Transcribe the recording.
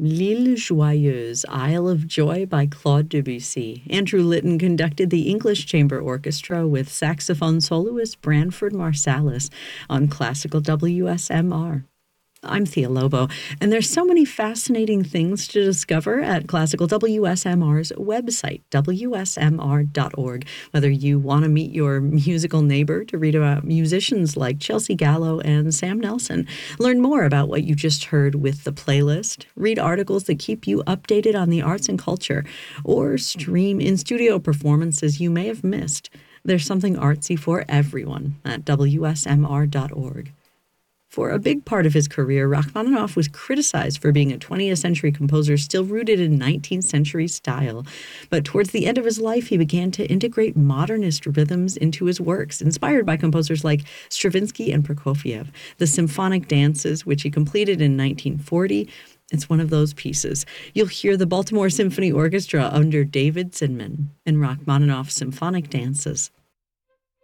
L'Île Joyeuse, Isle of Joy by Claude Debussy. Andrew Litton conducted the English Chamber Orchestra with saxophone soloist Branford Marsalis on classical WSMR. I'm Thea Lobo, and there's so many fascinating things to discover at Classical WSMR's website, wsmr.org. Whether you want to meet your musical neighbor to read about musicians like Chelsea Gallo and Sam Nelson, learn more about what you just heard with the playlist, read articles that keep you updated on the arts and culture, or stream in-studio performances you may have missed, there's something artsy for everyone at wsmr.org. For a big part of his career, Rachmaninoff was criticized for being a 20th century composer still rooted in 19th century style. But towards the end of his life, he began to integrate modernist rhythms into his works, inspired by composers like Stravinsky and Prokofiev. The Symphonic Dances, which he completed in 1940, it's one of those pieces. You'll hear the Baltimore Symphony Orchestra under David Zinman in Rachmaninoff's Symphonic Dances.